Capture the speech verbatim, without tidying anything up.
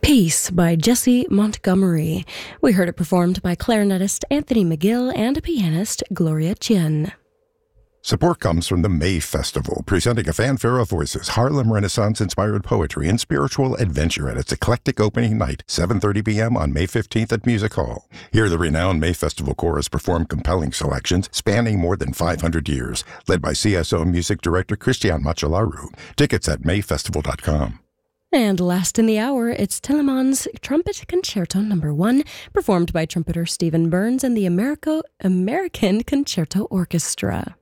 Peace by Jesse Montgomery. We heard it performed by clarinetist Anthony McGill and pianist Gloria Chien. Support comes from the May Festival, presenting a fanfare of voices, Harlem Renaissance-inspired poetry, and spiritual adventure at its eclectic opening night, seven thirty p.m. on May fifteenth at Music Hall. Hear the renowned May Festival Chorus perform compelling selections spanning more than five hundred years, led by C S O Music Director Christian Machalaru. Tickets at may festival dot com. And last in the hour, it's Telemann's Trumpet Concerto Number One, performed by trumpeter Stephen Burns and the Americo- American Concerto Orchestra.